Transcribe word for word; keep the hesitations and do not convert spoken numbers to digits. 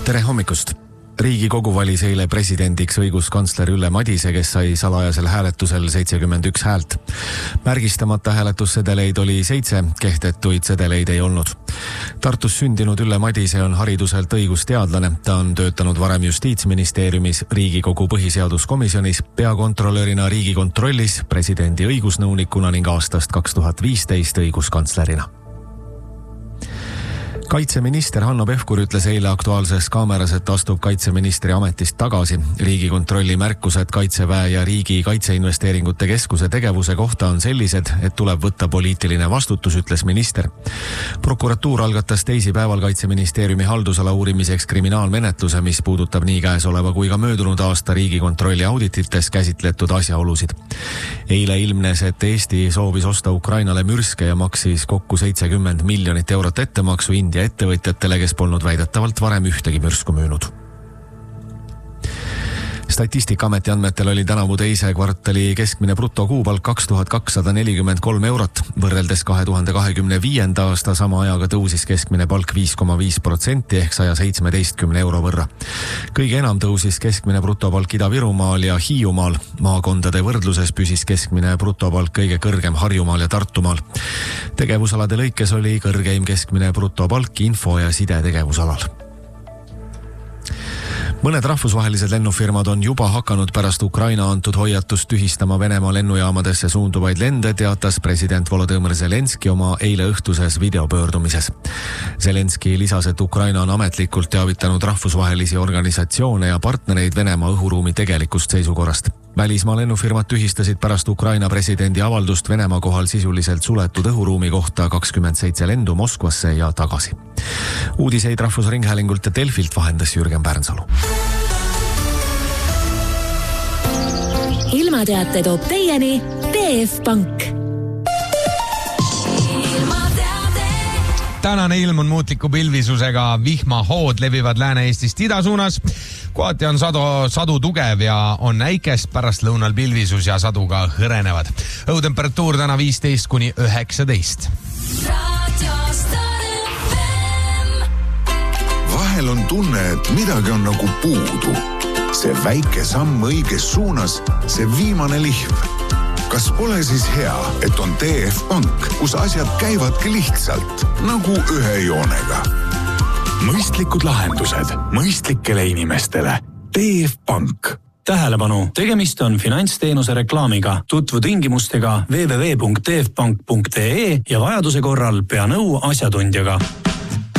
Tere hommikust! Riigikogu valis eile presidendiks õiguskantsler Ülle Madise, kes sai salajasel hääletusel seitsekümmend üks häält. Märgistamata hääletussedeleid oli seitse, kehtetuid sedeleid ei olnud. Tartus sündinud Ülle Madise on hariduselt õigusteadlane. Ta on töötanud varem Justiitsministeeriumis, Riigikogu põhiseaduskomisjonis, peakontrolörina Riigikontrollis, presidendi õigusnõunikuna ning aastast kaks tuhat viisteist õiguskantslerina. Kaitseminister Hanno Pevkur ütles eile Aktuaalses Kaameras, et astub kaitseministri ametist tagasi. Riigikontrolli märkused Kaitseväe ja Riigi Kaitseinvesteeringute Keskuse tegevuse kohta on sellised, et tuleb võtta poliitiline vastutus, ütles minister. Prokuratuur algatas teisipäeval Kaitseministeeriumi haldusala uurimiseks kriminaalmenetluse, mis puudutab nii käesoleva kui ka möödunud aasta Riigikontrolli auditites käsitletud asjaolusid. Eile ilmnes, et Eesti soovis osta Ukrainale mürske ja maksis kokku seitsekümmend miljonit eurot ettemaksu India ja ettevõtjatele, kes polnud väidetavalt varem ühtegi mürsku müünud. Statistikaameti andmetel oli tänavu teise kvartali keskmine brutokuupalk kaks tuhat kakssada nelikümmend kolm eurot. Võrreldes kahe tuhande kahekümne viienda aasta sama ajaga tõusis keskmine palk viis koma viis protsenti ehk saja seitsmeteistkümne euro võrra. Kõige enam tõusis keskmine brutopalk Ida-Virumaal ja Hiiumaal. Maakondade võrdluses püsis keskmine brutopalk kõige kõrgem Harjumaal ja Tartumaal. Tegevusalade lõikes oli kõrgeim keskmine brutopalk info- ja sidetegevusalal. Mõned rahvusvahelised lennufirmad on juba hakanud pärast Ukraina antud hoiatust tühistama Venemaa lennujaamadesse suunduvaid lende, teatas president Volodõmõr Zelenski oma eile õhtuses videopöördumises. Zelenski lisas, et Ukraina on ametlikult teavitanud rahvusvahelisi organisatsioone ja partnereid Venemaa õhuruumi tegelikust seisukorrast. Välismaa lennufirmad tühistasid pärast Ukraina presidendi avaldust Venemaa kohal sisuliselt suletud õhuruumi kohta kakskümmend seitse lendu Moskvasse ja tagasi. Uudiseid Rahvusringhäälingult ja Delfilt vahendas Jürgen Pärnsalu. Ilmateate toob teieni T F Pank. Tänane ilm on muutliku pilvisusega, vihmahood levivad Lääne-Eestist ida suunas. Kohati on sadu, sadu tugev ja on näikest, pärast lõunal pilvisus ja sadu ka hõrenevad. Õhutemperatuur täna viisteist kuni üheksateist. Vahel on tunne, et midagi on nagu puudu. See väike samm õiges suunas, see viimane lihv. Kas pole siis hea, et on T F Pank, kus asjad käivadki lihtsalt, nagu ühe joonega? Mõistlikud lahendused mõistlikele inimestele. T F Pank. Tähelepanu, tegemist on finantsteenuse reklaamiga. Tutvu tingimustega w w w punkt t f pank punkt e e ja vajaduse korral pea nõu asjatundjaga.